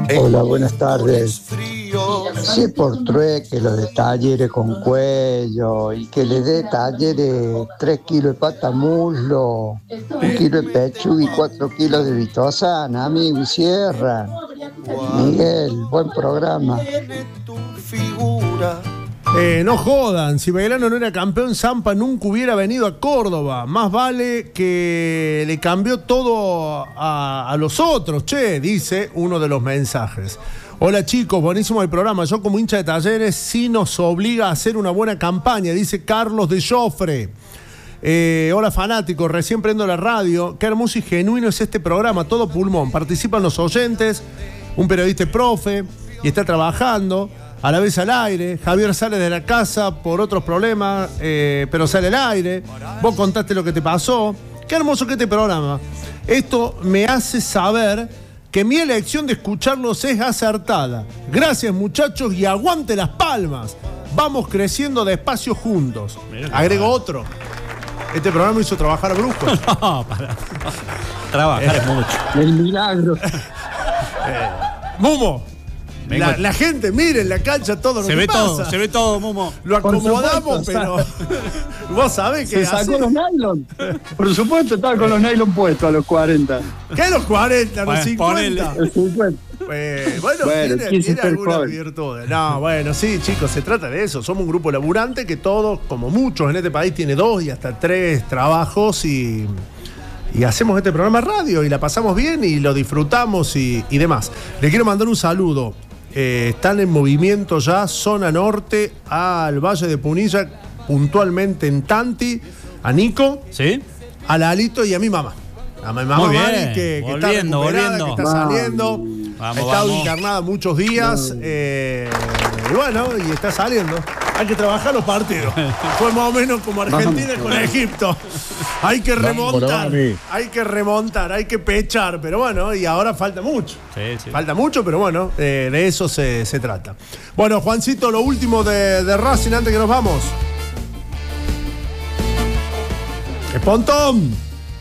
Hola, buenas tardes. Si por trueque lo de talleres con cuello y que le dé talleres 3 kilos de pata muslo, 1 kilo de pechuga y 4 kilos de vitosana, amigo, y cierran. Miguel, buen programa. No jodan, si Belgrano no era campeón, Zampa nunca hubiera venido a Córdoba. Más vale que le cambió todo a los otros, che, dice uno de los mensajes. Hola chicos, buenísimo el programa. Yo como hincha de Talleres sí nos obliga a hacer una buena campaña, dice Carlos de Joffre. Hola fanáticos, recién prendo la radio. Qué hermoso y genuino es este programa, todo pulmón. Participan los oyentes, un periodista y profe, y está trabajando. A la vez al aire, Javier sale de la casa por otros problemas, pero sale al aire. Vos contaste lo que te pasó. Qué hermoso que este programa. Esto me hace saber que mi elección de escucharlos es acertada. Gracias muchachos y aguante las palmas. Vamos creciendo despacio juntos. Agrego otro. Este programa hizo trabajar a brujos. No, para. Trabajar es mucho. El milagro. Mumo. La gente, miren la cancha, todo lo que pasa. Se ve todo, Mumo. Lo acomodamos, pero vos sabés que se sacó los nylon. Por supuesto, estaba con los nylon puestos a los 40. ¿Qué los 40? A los 50. Los 50. Bueno, tiene algunas virtudes. No, bueno, sí, chicos, se trata de eso. Somos un grupo laburante que todos, como muchos en este país, tiene 2 y hasta 3 trabajos y hacemos este programa radio y la pasamos bien y lo disfrutamos y demás. Le quiero mandar un saludo. Están en movimiento ya, zona norte, al Valle de Punilla, puntualmente en Tanti, a Nico, ¿sí? A Lalito y a mi mamá. A mi mamá, muy bien, Mari, que está recuperada, que está saliendo. Ha estado internada muchos días. Y bueno, y está saliendo. Hay que trabajar los partidos. Fue más o menos como Argentina con Egipto. Hay que remontar, hay que pechar. Pero bueno, y ahora falta mucho. Sí. Falta mucho, pero bueno, de eso se trata. Bueno, Juancito, lo último de Racing antes que nos vamos. Espontón.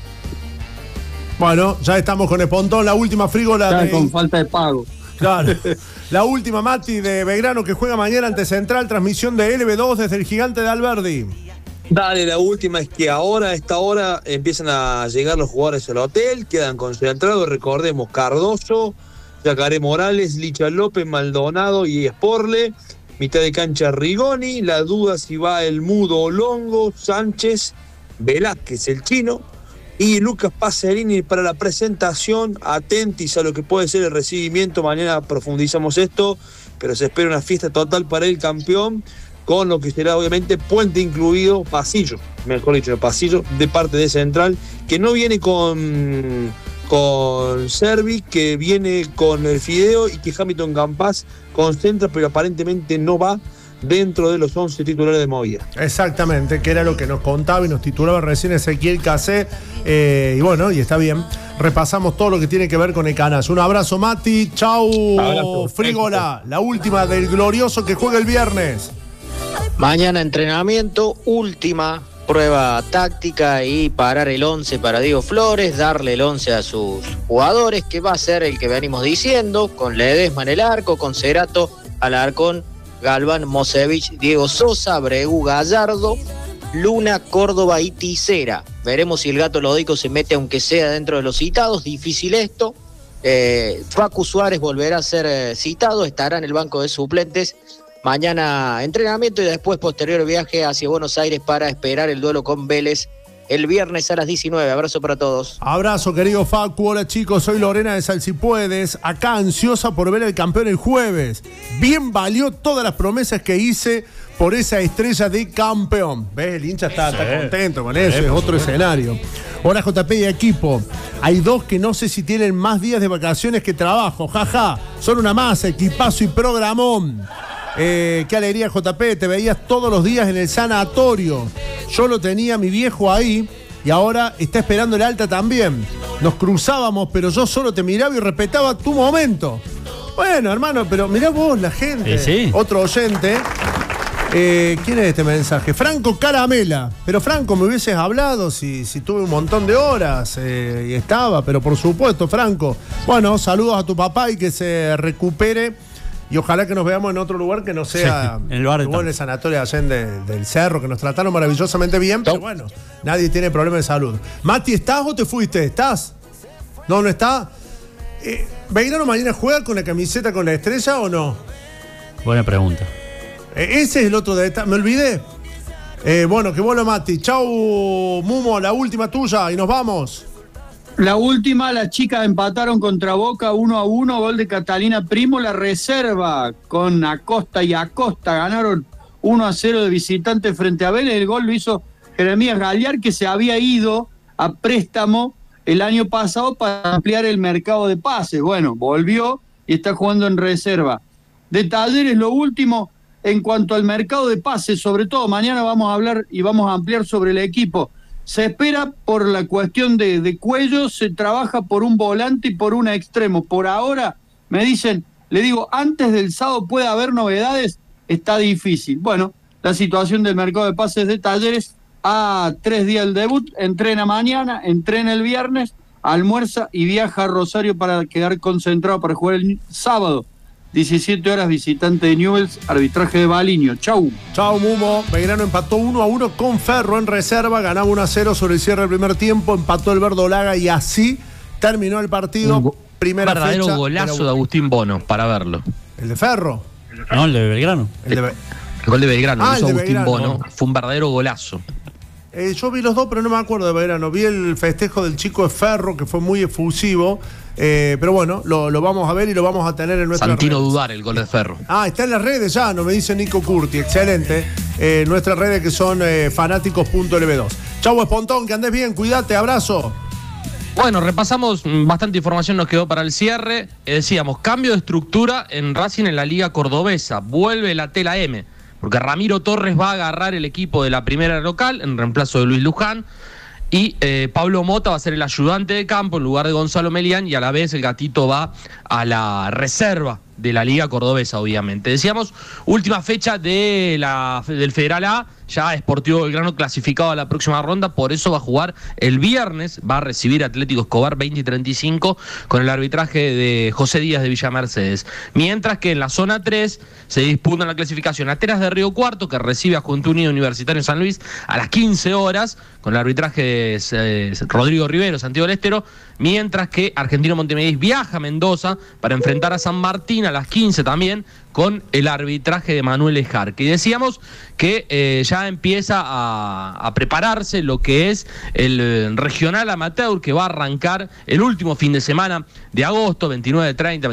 Bueno, ya estamos con Espontón, la última frígola. Con falta de pago. Claro. La última, Mati, de Belgrano, que juega mañana ante Central, transmisión de LB2 desde el Gigante de Alberdi. Dale, la última es que ahora, a esta hora, empiezan a llegar los jugadores al hotel, quedan concentrados, recordemos, Cardoso, Yacaré Morales, Licha López, Maldonado y Esporle, mitad de cancha Rigoni, la duda si va el Mudo Longo, Sánchez, Velázquez, el chino, y Lucas Pacerini para la presentación. Atentis a lo que puede ser el recibimiento, mañana profundizamos esto, pero se espera una fiesta total para el campeón, con lo que será obviamente puente incluido, pasillo de parte de Central, que no viene con Servi, que viene con el Fideo y que Hamilton Campas concentra, pero aparentemente no va dentro de los 11 titulares de Movida. Exactamente, que era lo que nos contaba y nos titulaba recién Ezequiel Casé. Y bueno, y está bien. Repasamos todo lo que tiene que ver con el Canalla. Un abrazo, Mati. Chau, abrazo. Frígola. La última del glorioso que juega el viernes. Mañana entrenamiento, última prueba táctica y parar el 11 para Diego Flores, darle el 11 a sus jugadores, que va a ser el que venimos diciendo, con Ledesma en el arco, con Cerato, Alarcón, Galván, Mosevich, Diego Sosa, Bregu, Gallardo, Luna, Córdoba y Tisera. Veremos si el Gato Lodico se mete aunque sea dentro de los citados, difícil esto. Facu Suárez volverá a ser citado, estará en el banco de suplentes. Mañana entrenamiento y después posterior viaje hacia Buenos Aires para esperar el duelo con Vélez el viernes a las 19. Abrazo para todos. Abrazo, querido Facu. Hola chicos, soy Lorena de Salsipuedes, acá ansiosa por ver el campeón el jueves. Bien valió todas las promesas que hice por esa estrella de campeón. ¿Ves? El hincha está contento con eso, es otro escenario. Hola JP y equipo. Hay 2 que no sé si tienen más días de vacaciones que trabajo. Jaja, son una masa, equipazo y programón. Qué alegría, JP, te veías todos los días en el sanatorio. Yo lo tenía mi viejo ahí y ahora está esperando el alta también. Nos cruzábamos, pero yo solo te miraba y respetaba tu momento. Bueno, hermano, pero mirá vos la gente. Sí. Otro oyente. ¿Quién es este mensaje? Franco Caramela. Pero Franco, me hubieses hablado si tuve un montón de horas y estaba, pero por supuesto, Franco. Bueno, saludos a tu papá y que se recupere. Y ojalá que nos veamos en otro lugar que no sea en el bar en el sanatorio de Allende del Cerro, que nos trataron maravillosamente bien, pero bueno, nadie tiene problema de salud. Mati, ¿estás o te fuiste? ¿Estás? No está. ¿Belgrano mañana juega con la camiseta con la estrella o no? Buena pregunta. Ese es el otro detalle. Me olvidé. Bueno, que vuelva Mati. Chau, Mumo, la última tuya y nos vamos. La última, las chicas empataron contra Boca 1-1, gol de Catalina Primo. La reserva con Acosta y Acosta ganaron 1-0 de visitante frente a Vélez. El gol lo hizo Jeremías Galliar, que se había ido a préstamo el año pasado para ampliar el mercado de pases. Bueno, volvió y está jugando en reserva. De Talleres, lo último, en cuanto al mercado de pases, sobre todo, mañana vamos a hablar y vamos a ampliar sobre el equipo. Se espera por la cuestión de Cuello, se trabaja por un volante y por un extremo. Por ahora, me dicen, le digo, antes del sábado puede haber novedades, está difícil. Bueno, la situación del mercado de pases de Talleres, a 3 días del debut, entrena mañana, entrena el viernes, almuerza y viaja a Rosario para quedar concentrado para jugar el sábado. 17 horas, visitante de Newell's, arbitraje de Baliño. Chau. Chau, Mumo. Belgrano empató 1-1 con Ferro en reserva, ganaba 1-0 sobre el cierre del primer tiempo, empató el Verdolaga y así terminó el partido. Primera fecha. Un verdadero golazo de Agustín Bono, para verlo. ¿El de Ferro? No, el de Belgrano. El gol de Belgrano, lo hizo Agustín Belgrano. Bono. Fue un verdadero golazo. Yo vi los dos, pero no me acuerdo de Belgrano. Vi el festejo del chico de Ferro, que fue muy efusivo. Pero bueno, lo vamos a ver y lo vamos a tener en nuestra Santino redes. Dudar, el gol de Ferro. Está en las redes ya, nos me dice Nico Curti. Excelente. Nuestras redes que son fanáticos.lb2. Chau, Espontón, que andes bien, cuídate, abrazo. Bueno, repasamos bastante información, nos quedó para el cierre. Decíamos, cambio de estructura en Racing en la Liga Cordobesa. Vuelve la tela M, porque Ramiro Torres va a agarrar el equipo de la primera local en reemplazo de Luis Luján. Y Pablo Mota va a ser el ayudante de campo en lugar de Gonzalo Melián, y a la vez el gatito va a la reserva de la Liga Cordobesa, obviamente. Decíamos, última fecha del Federal A, ya Sportivo Belgrano clasificado a la próxima ronda, por eso va a jugar el viernes, va a recibir Atlético Escobar 20 y 35 con el arbitraje de José Díaz de Villa Mercedes. Mientras que en la zona 3 se disputan la clasificación Atenas de Río Cuarto, que recibe a Juventud Unido Universitario San Luis a las 15 horas, con el arbitraje de Rodrigo Rivero, Santiago del Estero, mientras que Argentino Montevideo viaja a Mendoza para enfrentar a San Martín a las 15 también, con el arbitraje de Manuel Ejar, que decíamos que ya empieza a prepararse lo que es el regional amateur, que va a arrancar el último fin de semana de agosto, 29-30,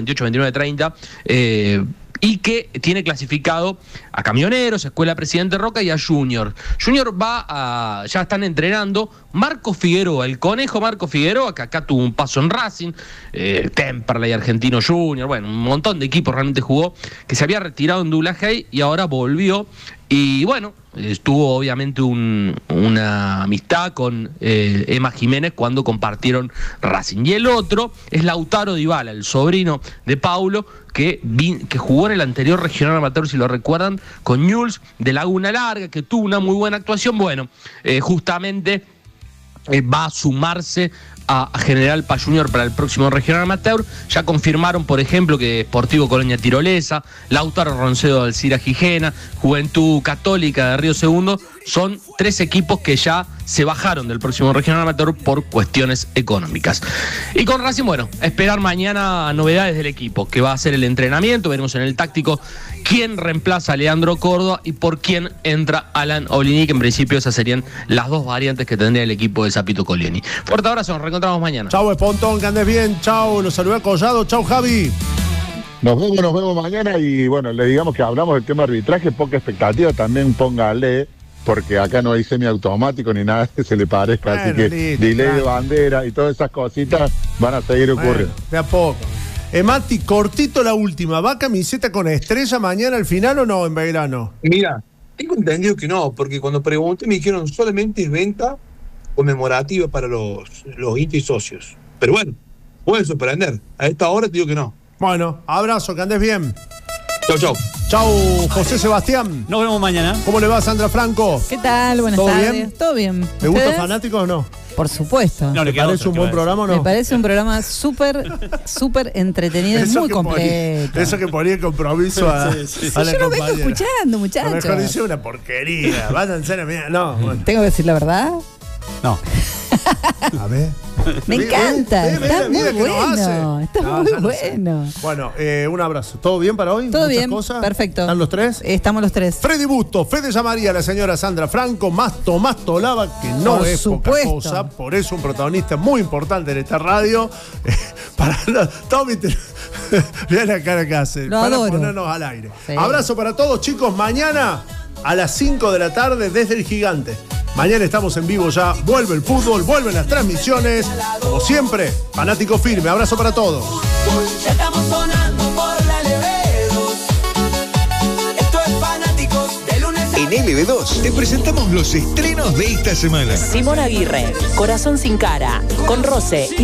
28-29-30, y que tiene clasificado a Camioneros, a Escuela Presidente Roca y a Junior. Junior ya están entrenando Marco Figueroa, el conejo Marco Figueroa, que acá tuvo un paso en Racing, Temperley, Argentino Junior, bueno, un montón de equipos realmente jugó, que se había retirado en Douglas y ahora volvió. Y bueno, estuvo obviamente una amistad con Emma Jiménez cuando compartieron Racing. Y el otro es Lautaro Dybala, el sobrino de Paulo, que jugó en el anterior regional amateur, si lo recuerdan, con Newell's de Laguna Larga, que tuvo una muy buena actuación. Bueno, justamente va a sumarse a General Paz Junior para el próximo regional amateur. Ya confirmaron, por ejemplo, que Sportivo Colonia Tirolesa, Lautaro Roncedo de Alcira Gijena, Juventud Católica de Río Segundo, son 3 equipos que ya se bajaron del próximo regional amateur por cuestiones económicas. Y con Racing, bueno, esperar mañana novedades del equipo, que va a ser el entrenamiento. Veremos en el táctico quién reemplaza a Leandro Córdoba y por quién entra Alan Olini, que en principio esas serían las 2 variantes que tendría el equipo de Zapito Collieni. Fuerte abrazo, nos reencontramos mañana. Chau, Espontón, que andes bien. Chau, los saludé a Collado. Chau, Javi. Nos vemos mañana y bueno, le digamos que hablamos del tema arbitraje, poca expectativa, también póngale, porque acá no hay semiautomático ni nada que se le parezca, así que listo, delay de bandera y todas esas cositas van a seguir ocurriendo. De a poco. Mati, cortito la última. ¿Va camiseta con estrella mañana al final o no en Belgrano? Mira, tengo entendido que no, porque cuando pregunté me dijeron solamente es venta conmemorativa para los hinchas y socios. Pero bueno, pueden sorprender. A esta hora te digo que no. Bueno, abrazo, que andes bien. Chau, chau. Chau, José Sebastián. Nos vemos mañana. ¿Cómo le va, Sandra Franco? ¿Qué tal? Buenas ¿Todo tardes. bien? ¿Todo bien? ¿Te gusta ¿Ustedes? Fanáticos o no? Por supuesto. No, ¿Le parece un buen programa o no? Me parece un programa súper entretenido y muy completo. Eso que ponía compromiso a la Yo lo vengo compañera. escuchando, A lo muchachos. mejor dice una porquería. Váyanse a la mía. No, bueno. ¿Tengo que decir la verdad? No. A ver. Me encanta. Ve Está la vida muy que nos hace. bueno. Está No, muy ya no sé. bueno. Bueno, un abrazo. ¿Todo bien para hoy? Todo ¿Muchas bien. cosas? Perfecto. ¿Están los tres? Estamos los tres. Freddy Busto, Fede Llamaría, la señora Sandra Franco, más Tomás Tolaba, que no Por es supuesto. poca cosa, por eso un protagonista muy importante en esta radio. Tommy, mirá la cara que hace, Lo para adoro. ponernos al aire. Sí. Abrazo para todos, chicos. Mañana a las 5 de la tarde desde el Gigante. Mañana estamos en vivo ya. Vuelve el fútbol, vuelven las transmisiones. Como siempre, fanático firme. Abrazo para todos. Ya estamos sonando por la LB2. Esto es Fanáticos de lunes a En LB2 te presentamos los estrenos de esta semana. Simón Aguirre, Corazón sin cara, con Rosé.